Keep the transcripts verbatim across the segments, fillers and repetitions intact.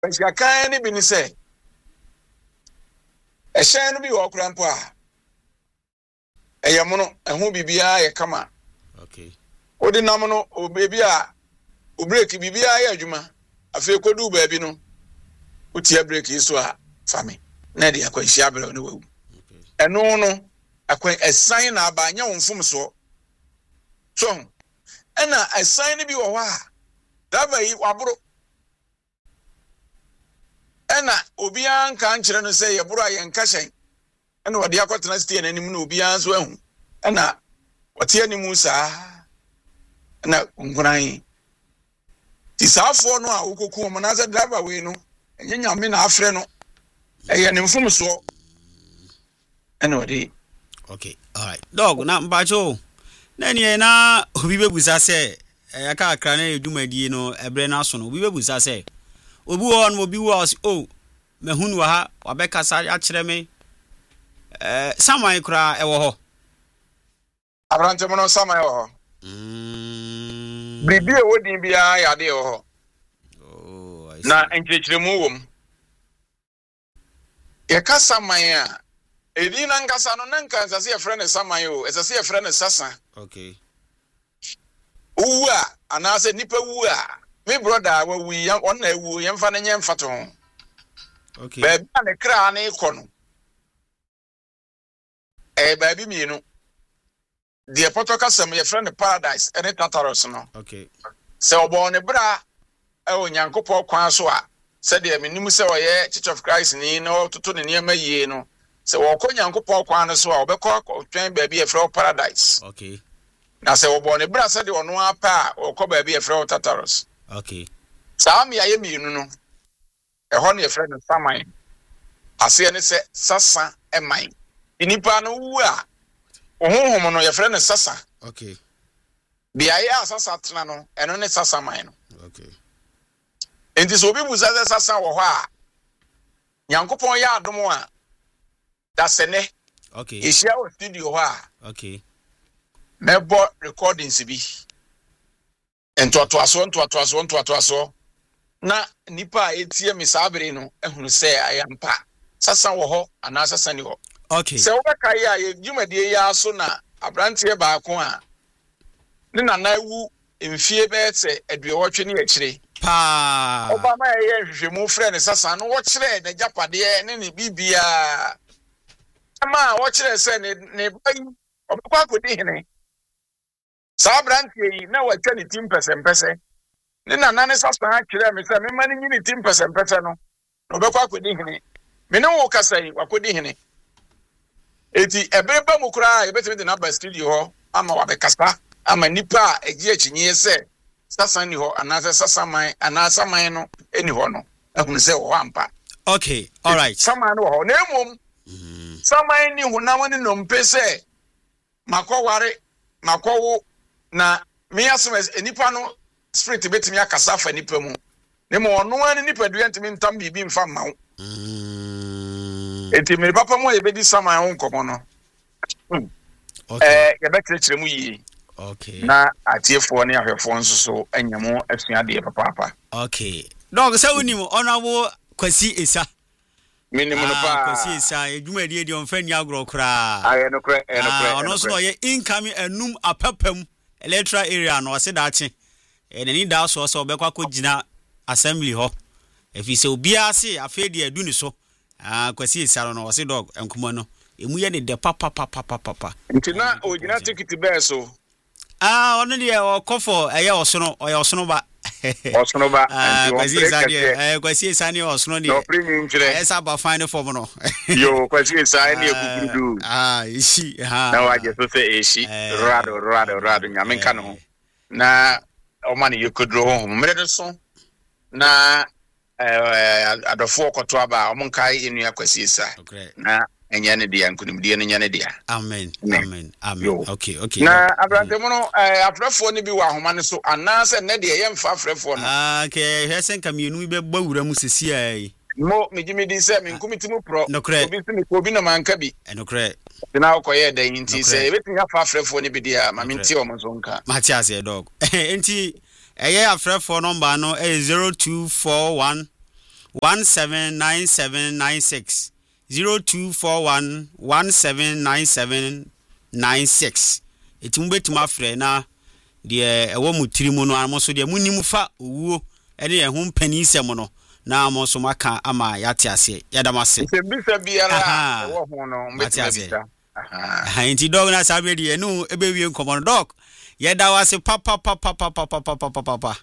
ya kan ni bi ni say e hye no bi wo kura mpo a e ye mo no e ho bibia ye kama okay odi nam no o bebi a o break bibia ye adwuma afi kodu ba bi no utia break iso a fami na de akwanhia abere no wawu eno no akwan esan na abanya wonfum so so ena esan ni bi wo ha daba yi waburo ena obian kan kire no say ye buru ayen kahyen ena wode akotena stie nanim na obian so ahu ena wote animu saa ena nkuran ti saafo no a wokoku mo na say driver we no enye nyame na afre no eye ne mfum so ena wode okay all right dog na mbacho na ni na obi bebusa say aka akra na edumadi no ebre na so no obi bebusa say obi won obi was oh mehunu wa ha wabekasa a kire me eh saman kura ewo ho abrante mo no saman ewo ho mm bibi e wodi bia ya de ewo ho oh I see na enchechiremu wom ye ka saman a edi na ngasa no na nka sase e frene saman o esase e frene sasa okay uwa anase nipa uwa me brother wa wi yan on na ewu yan fa na nyem fato okay baby na kra na ikono eh baby mi no de potoka sam ye friend paradise any Tartarus no okay se obo ne bra e onyankopɔ kwan so a se de menim se oye Church of Christ ni no toto ne niam yie no se wo kɔ nyankopɔ kwan no so a obekɔ twen baby ye friend paradise okay na se obo ne bra se de ono apa a okɔ baby ye friend Tartarus okay Sam ya ye mienu no e ho ne friend saman ase ne se sasa eman inipa no wu a ohonhom no ye friend sasa okay bia ya sasa tena no eno ne sasa man no okay enti so obi buza sasa wo ho a nyankopon ya adom a da sene okay ehia o studio ho a okay mebo recordings bi ento to aso ento to aso ento to aso na nipa etie me sabere no ehunu se ayampa sasa wo ho ana sasa ni ho okay se wo beka ya ye dwumadie ya so na abrante ba ko a ne na na wu mfie be se aduowotwe ne akire pa obama ye hwehwemu frɛ ne sasa no wo kire ne japade ne ne bibia ama wo kire se ne ne bayi obekwa kodi hene sa abrante yi na watwa ne tim pesempese ne na na ne sasa ha kire me se me ma ne nyini tim pesempese no obekwa kodi hene me ne wo kasa yi wakodi hene eti ebereba mukura ebetime de na ba studio ho ama wabekasa ama nipa egie chinye se sasa ni ho anase sasa man anasa man no eni ho no ehunu se wo ampa okay all right sama no ho na emom mhm sama ni ho na woni no mpese makoware makowo na me asem enipa no spirit betimi akasa fa nipa mu ne mo ono ani nipa duantimi ntam bibi mfa mawo mhm eti me papa mo yebedi sama ho nkomo no eh yebekire mu yi okay na atiefo ne ahwefo nso so anyamo asuade papa papa okay dog say unim honorable Kwasi Esa minimum no pa Kwasi Esa edwumadi edi on fani agro kra aye no kra e no kra ono so no ye incoming enum apapam electoral area no se daache e nani da so so obekwa kogina assembly ho efi se obia se afedi adu ni so ah Kwasi Esa no se dog enkomo no emu ye ne de papa papa papa ntina ogina ticket be so ah ono de o kofo eye osono oye osono ba osono ba ah Kwasi Esa eh Kwasi Esa ni osono de no premium kire esa ba fine form no yo Kwasi Esa ni egugudu ah ishi ha na waje so se eshi rado rado rado nyame nka no na o mani yekodro ho mre so na eh adofo koto aba o monkai enu Kwasi Esa na enya ne dia nkunimdie ne nya ne dia amen amen amen okay okay na abrante mo no afrefo ne bi wa homa ne so anase ne dia yemfa afrefo no ah okay hesen kamienu be gbawura mu sisi ai mo mejimi di se me nkumitimu pro obi se me ko bi na manka bi enokre na okoye da yinti se ebeti ya fa afrefo ne bi dia ma menti o mo so nka Matias dog enti eye afrefo number no e zero two four one one seven nine seven nine six zero two four one one seven nine seven nine six. It will be to my friend now. The woman Trimono, I'm also the Munimufa, woo, and a home penny semono. Now I'm also Maka Ama Yatiase, Yadamase. It's a bit Aha. Biara. Inti dog na sabedi enu ebewi nkomo dog. Yeda wase papa papa papa papa papa papa.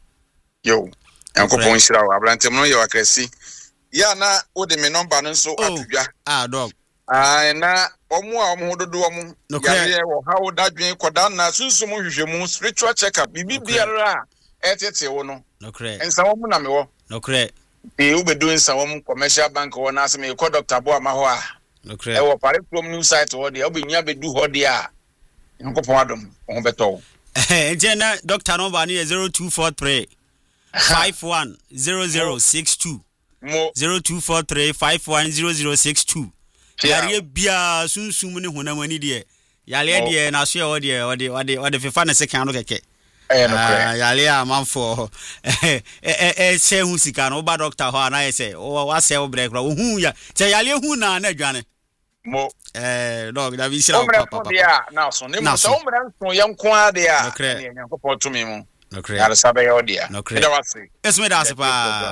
Yo. Yankopon shira wa abrantem no ye wakresi. Ya na wo de me number no so atudwa. Ah dog. Ah na omu a omu hododo omu. Ya ye wo ha wo dadwen koda na sunsun mu hwehwemu spiritual check up bibi biara etete wo no. No correct. Ensa wo mu na me wo. No correct. E wo be do ensa wo mu commercial bank wo na se me ko Doctor Bo amaho a. No correct. E wo pare from new site wo de obinya be du ho de a. Yankopon adom wo beto. Eh na doctor number ni zero two four three five one zero zero six two zero two four three five one zero zero six two. Yare bia sunsum ne honamani de yare de na so e wo de wo de wo de wo de fefa na second no keke eh no kre yare amanfo eh eh eh se hu sika no ba doctor ho na yese wo wa se wo break ro hu ya che yare hu na na adwane mo eh dog da bi shira papa papa ya na so ne mo so umra so yanko ade a ne yankopon tumi mu no kre yare sabe yo dia no kre da wase esme da se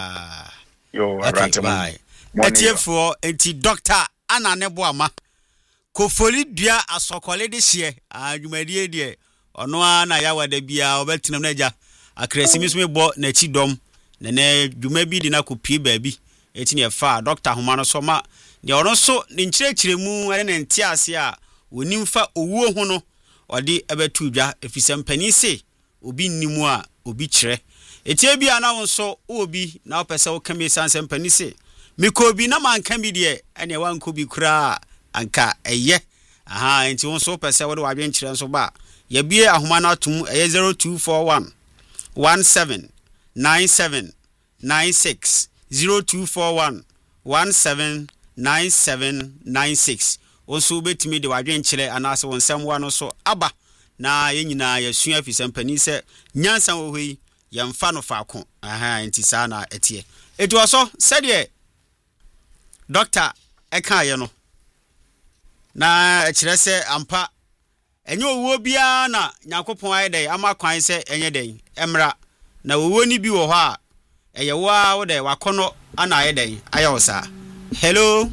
pa yo abrante mo etiefo enti doctor ana ne boama kofoli dua asokole de hye adwumadie de ono ana ya wada bia obetinam na ja akrasimi so mebo na chi dom na na dwuma bi di na kopie baabi eti ne fa doctor homa no so ma de ono so ne nkyerɛkyerɛmu ane ne ntiase a wonim fa owuo ho no ode ebetu dwa efisem pani se obi nnimu a obi kyerɛ etie bia na wo so obi na opese wo kame sansem pani se miko bi na manka bi de ene wanko bi kura anka eye aha enti won so pese wo de wadwen kyerɛ nso ba ya bie ahoma na atum eye zero two four one one seven nine seven nine six zero two four one one seven nine seven nine six also betimi de wadwen kyerɛ anase won samwa no so aba na yenyina yasua fisem pani se nyansa wo hoi yamfa no faako aha enti saa na etie etu aso sɛdeɛ doctor eka ye no na ekire se ampa enye owuo bia na Yakopon ayedai ama kwan se enye den emra na owuo ni bi wo ho a eye wo a wo de wakono ana ayedai ayosa hello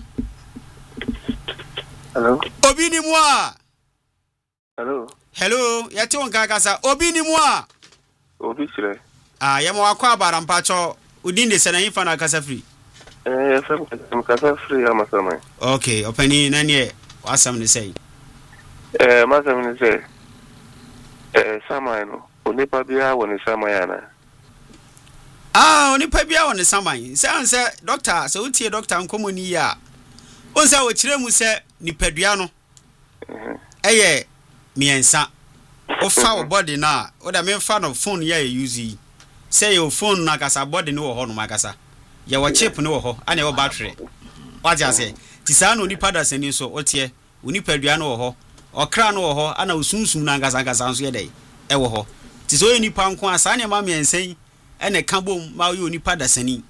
hello obi ni mu a hello hello yati won kaka sa obi ni mu a obi sire ah ye mo akwa abara mpa cho udin de se na yifa na kasa free eh fam kasa free amasama okay opani nani e wasam ni say eh masam ni say eh samai no onipa bia woni samai ana ah onipa bia woni samai say say doctor so utie doctor nkomoni ya onsa wo kire mu say nipadua no eh eye miensa o fa wo body na o da me fa no phone ya use say your phone na kasa body no wo ho no makasa ya wo chip no wo ho ana wo battery waja say ti sa no nipa da sani so otie onipadua no wo ho okra no wo ho ana osunsun na ngasa ngasa nso ye dai e wo ho ti so ye nipa nko asa ne ma miensan ene ka bom ma yo nipa da sani.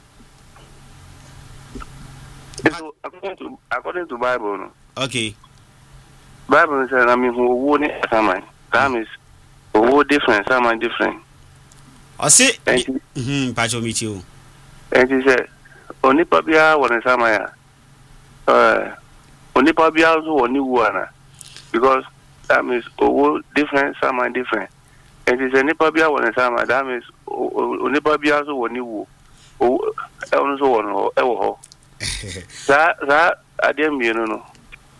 So according to according to Bible no okay Bible says I mean who wo ni samai that means wo different samai different o se mhm pa jo mi ti o and he said onipa bia woni samai a eh onipa bia so woni wu ana because that means wo different samai different and he said onipa bia woni samai that means onipa bia so woni wu o e ono so woni e wo ho za za adem bi no no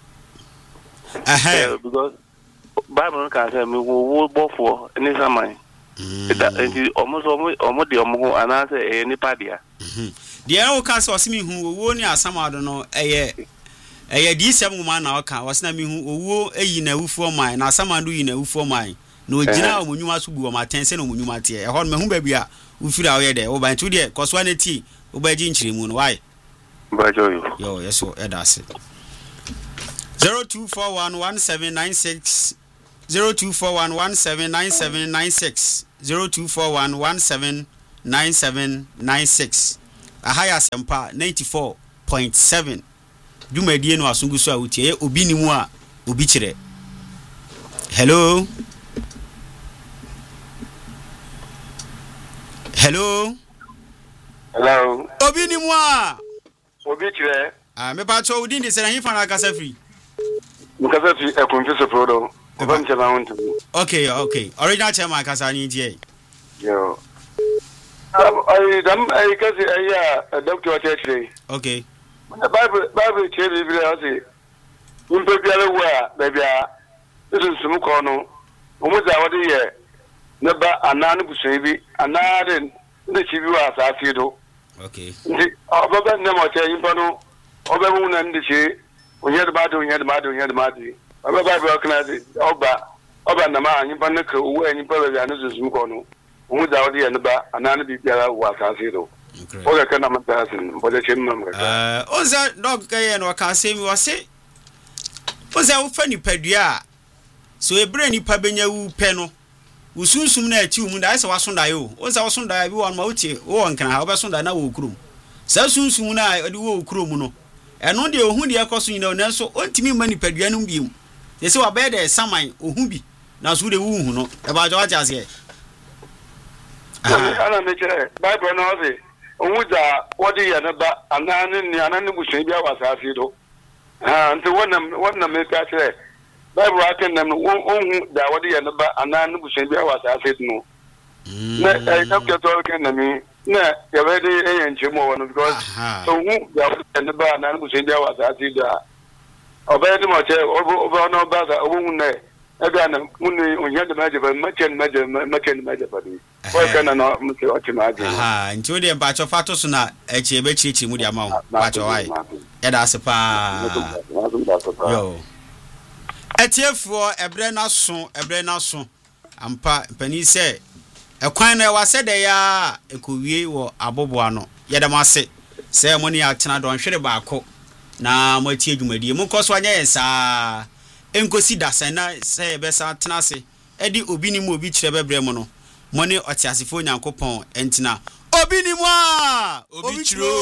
eh because Bible can say me wo bofo ni samai that and almost almost the omo ana say e nipa dia dia o ka so simi hu wo ni asamado no eye eye di sem ma na o ka wo sina mi hu owo eyi na wufu man na asamado yi na wufu man na ogina omunwuma so bu o ma tense na omunwuma te e ho no me hu ba bia wo fira wo ye de wo ban tu de koswa na ti wo ba ji nchiri mu no why ba joyo yo yeso e da se zero two four one one seven nine six zero two four one one seven nine seven nine six zero two four one one seven nine seven nine six Ahaya Sempa ninety-four point seven. Dwumadie no asungu so a wutie obi ni mu a obi kire. Hello. Hello. Hello. Obi ni mu a Obi kire. Ah, me pa cho udi ni se na hifa na kasa free. Mukasa fi e konfuse prodo. Oban chema wontu. Okay, okay. Original chairman kasa ni die. Yo. I dam I kasi aya doctor today. Okay. Bible Bible che bi bi ase. Nimpe biara wa ba bia. Isu sum ko no. Omo za wode ye ne ba anane buso bi anade ne chi bi wa sa fi do. Okay. Ndi obaba ne mo che yimpa no obamu na ndi chi onye de bado onye de bado onye de bado. Baba Bible kana de oba oba na ma yimpa ne ka owu anyimpa ba bia ne sum ko no. Omo za wode ye ne ba anane bi biara wa sa fi do. Oga kana matasin boje chimma mka. Eh, oza dog kaye no ka semi wase. Oza wo fa nipadua. So ebre nipa benya wu pe no. Usunsum na achi mu da ise wasonda yo. Oza wasonda bi won ma utie wo nkan ha obesonda na wo kurum. Sa sunsum na odi wo kurum no. Eno de ohun de ekoso nyina na so ontimi ma nipadua no bium. Yesi wa be de saman ohun bi na so de wu hu no. E ba jo aja se. Ana me chere Bible no ose. Omuza wodi ya na ba anane ni anane buso bi awasase do. Ha nti wonam wonam me ka chere Bible aken nam ohun da wodi ya na ba anane buso bi awasase no. Na e ka to ken na mi na ya be de e nchemo wono because ohun da wodi ya na ba anane buso bi awasase do. Obedi mo che obo no ba ga ohun na ega na muni onya de maje ba machen maje machen maje ba di ko kana no mti oti maje aha nti odi empa cho fato so na echi ebe chirichi mu di ama wo pa cho wai e da se pa yo etiefuo ebre na so ebre na so ampa pani se ekwan na wa se de ya ekowie wo aboboa no ye da mase se mo ni atena don hwere ba ko na mo tie dwumadi mo koso anya yensa enkosi dasana se besa tenase edi obi ni mu obi kire bebre mu no mo ne otiasefo nyankopon entina obi ni mu a obi kiro